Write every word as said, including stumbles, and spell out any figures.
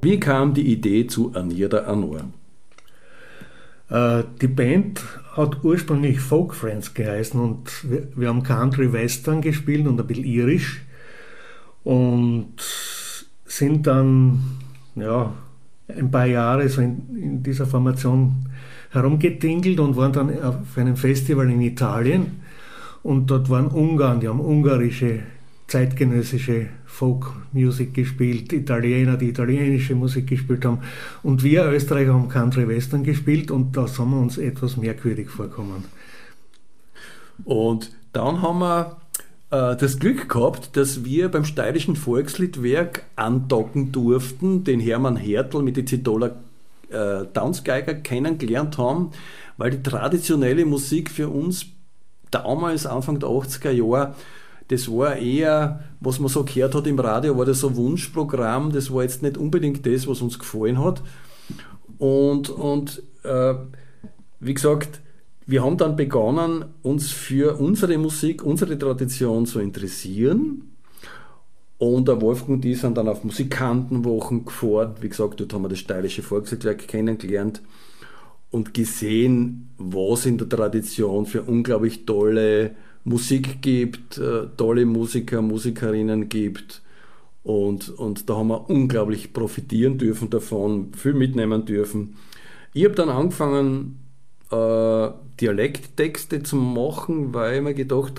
Wie kam die Idee zu Anir der Anor? Äh, die Band hat ursprünglich Folk Friends geheißen und wir, wir haben Country Western gespielt und ein bisschen irisch und sind dann ja, ein paar Jahre so in, in dieser Formation herumgetingelt und waren dann auf einem Festival in Italien und dort waren Ungarn, die haben ungarische zeitgenössische Folk-Music gespielt, Italiener, die italienische Musik gespielt haben und wir Österreicher haben Country Western gespielt und da sind wir uns etwas merkwürdig vorgekommen. Und dann haben wir äh, das Glück gehabt, dass wir beim Steirischen Volksliedwerk andocken durften, den Hermann Hertl mit den Zitoler äh, Tanzgeiger kennengelernt haben, weil die traditionelle Musik für uns damals, Anfang der achtziger Jahre, das war eher, was man so gehört hat im Radio, war das so ein Wunschprogramm, das war jetzt nicht unbedingt das, was uns gefallen hat. Und, und äh, wie gesagt, wir haben dann begonnen, uns für unsere Musik, unsere Tradition zu interessieren. Und der Wolfgang und die sind dann auf Musikantenwochen gefahren. Wie gesagt, dort haben wir das Steirische Volksliedwerk kennengelernt und gesehen, was in der Tradition für unglaublich tolle Musik gibt, äh, tolle Musiker, Musikerinnen gibt und, und da haben wir unglaublich profitieren dürfen davon, viel mitnehmen dürfen. Ich habe dann angefangen, äh, Dialekttexte zu machen, weil ich mir gedacht